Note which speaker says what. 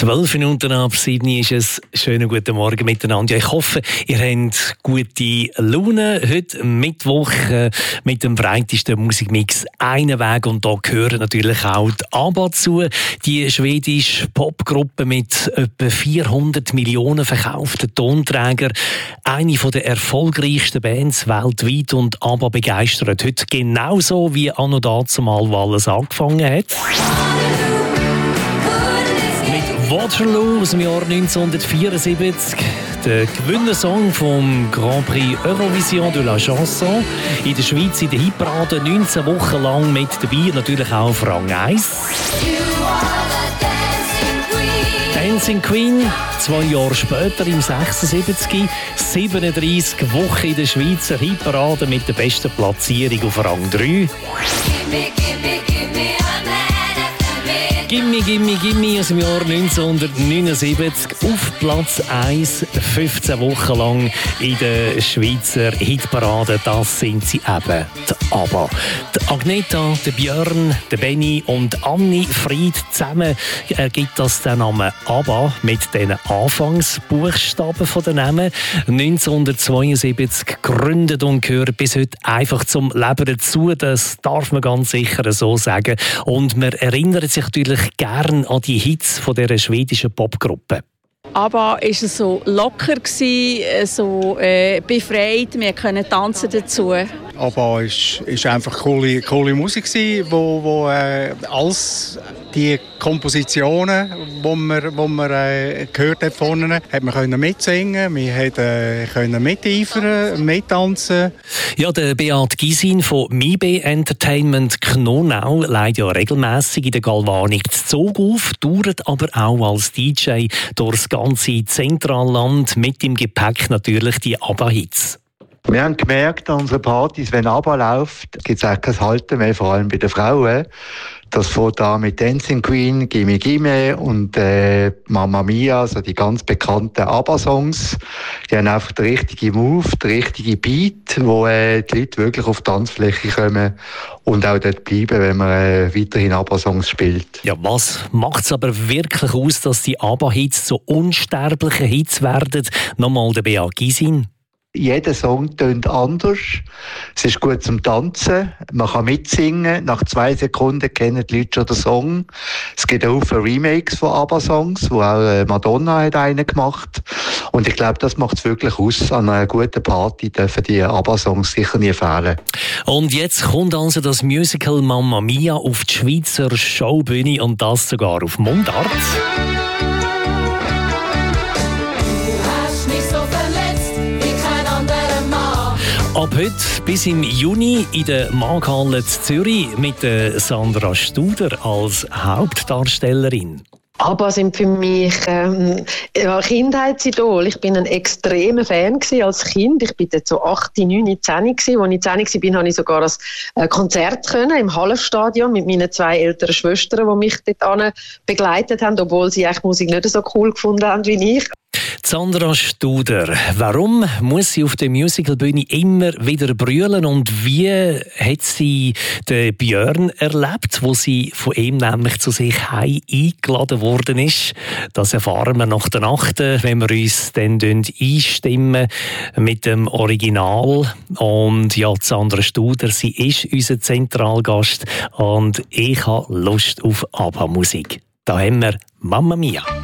Speaker 1: 12 Minuten ab 7 ist es. Schönen guten Morgen miteinander. Ich hoffe, ihr habt gute Laune. Heute Mittwoch mit dem breitesten Musikmix einen Weg. Und da gehören natürlich auch die ABBA zu. Die schwedische Popgruppe mit etwa 400 Millionen verkauften Tonträger. Eine der erfolgreichsten Bands weltweit. Und ABBA begeistert heute genauso wie anno dazumal, wo alles angefangen hat. Waterloo aus dem Jahr 1974, der Gewinnersong vom Grand Prix Eurovision de la Chanson. In der Schweiz in der Hitparade 19 Wochen lang mit dabei, natürlich auch auf Rang 1. Dancing Queen, 2 Jahre später, im 76, 37 Wochen in der Schweizer Hitparade mit der besten Platzierung auf Rang 3. Gimme, gimme, gimme aus dem Jahr 1979 auf Platz 1, 15 Wochen lang in der Schweizer Hitparade. Das sind sie eben, die ABBA. Die Agneta, der Björn, der Benny und Anni Fried zusammen ergibt das den Namen ABBA mit den Anfangsbuchstaben von den Namen. 1972 gegründet und gehört bis heute einfach zum Leben dazu. Das darf man ganz sicher so sagen. Und man erinnert sich natürlich gern an die Hits von dieser schwedischen Popgruppe.
Speaker 2: Aber es war so locker, so befreit, wir können tanzen dazu.
Speaker 3: Aber es war einfach coole Musik, wo alles die Kompositionen, die man gehört hat vorne, hat man können mitsingen, wir können miteifern, mittanzen.
Speaker 1: Ja, der Beat Gysin von MyB Entertainment Knonau leitet ja regelmässig in der Galvanik Zug auf, touret aber auch als DJ durchs ganze Zentralland mit im Gepäck natürlich die ABBA-Hits.
Speaker 4: Wir haben gemerkt an unseren Partys, wenn ABBA läuft, gibt es auch kein Halten mehr, vor allem bei den Frauen. Das fängt an mit Dancing Queen, Gimme Gimme und Mamma Mia, also die ganz bekannten ABBA-Songs. Die haben einfach den richtigen Move, den richtigen Beat, wo die Leute wirklich auf die Tanzfläche kommen und auch dort bleiben, wenn man weiterhin ABBA-Songs spielt. Ja, was macht es aber wirklich aus, dass die ABBA-Hits so unsterbliche Hits werden? Nochmal der Beat Gysin. Jeder Song tönt anders. Es ist gut zum Tanzen. Man kann mitsingen. Nach 2 Sekunden kennen die Leute schon den Song. Es gibt auch viele Remakes von ABBA-Songs, wo auch Madonna hat einen gemacht. Und ich glaube, das macht es wirklich aus. An einer guten Party dürfen die ABBA-Songs sicher nie fehlen.
Speaker 1: Und jetzt kommt also das Musical Mamma Mia auf die Schweizer Showbühne und das sogar auf Mundart. Ab heute bis im Juni in der Markthalle in Zürich mit Sandra Studer als Hauptdarstellerin.
Speaker 5: ABBA sind für mich Kindheitsidol. Ich bin ein extremer Fan als Kind. Ich bin dort so 8, 9, 10 gewesen. Als ich 10 war, habe ich sogar ein Konzert können im Hallenstadion mit meinen 2 älteren Schwestern, die mich dort begleitet haben, obwohl sie eigentlich Musik nicht so cool gefunden haben wie ich.
Speaker 1: Sandra Studer, warum muss sie auf der Musicalbühne immer wieder brüllen und wie hat sie den Björn erlebt, wo sie von ihm nämlich zu sich heim eingeladen worden ist? Das erfahren wir nach der Nacht, wenn wir uns dann einstimmen mit dem Original. Und ja, Sandra Studer, sie ist unser Zentralgast und ich habe Lust auf ABBA-Musik. Da haben wir Mamma Mia.